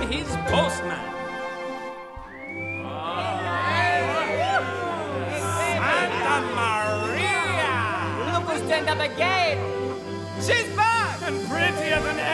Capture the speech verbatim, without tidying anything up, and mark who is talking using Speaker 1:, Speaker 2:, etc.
Speaker 1: his postman.
Speaker 2: Santa Maria!
Speaker 3: Look who's turned up again!
Speaker 2: She's back! And prettier than